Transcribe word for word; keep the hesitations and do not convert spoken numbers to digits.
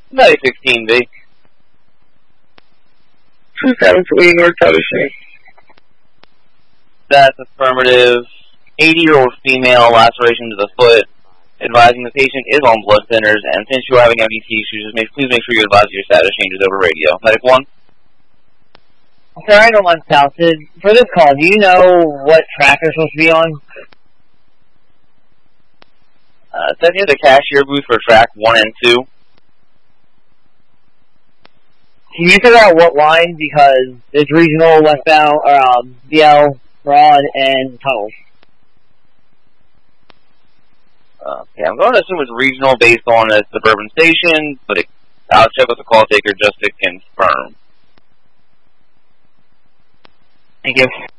nine sixteen, B. two seven three North Publishing. That's affirmative. eighty-year-old female, laceration to the foot, advising the patient is on blood thinners, and since you're having M D T issues, make, please make sure you advise your status changes over radio. Medic one? Sorry, I don't want South. For this call, do you know what track they're supposed to be on? Uh, it says you have the cashier booth for track one and two. Can you figure out what line? Because it's regional, westbound, or um, B L, broad, and tunnels. Okay, I'm going to assume it's regional based on a suburban station, but it, I'll check with the call taker just to confirm. Thank you.